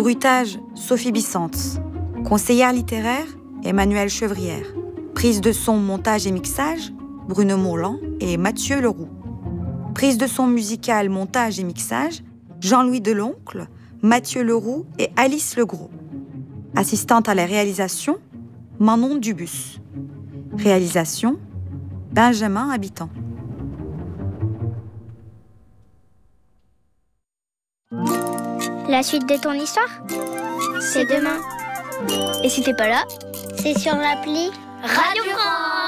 bruitage, Sophie Bissantz. Conseillère littéraire, Emmanuelle Chevrière. Prise de son, montage et mixage, Bruno Mourlan et Mathieu Leroux. Prise de son musicale, montage et mixage, Jean-Louis Deloncle, Mathieu Leroux et Alice Legros. Assistante à la réalisation, Manon Dubus. Réalisation, Benjamin Habitant. La suite de ton histoire, c'est demain. Et si t'es pas là, c'est sur l'appli Radio France.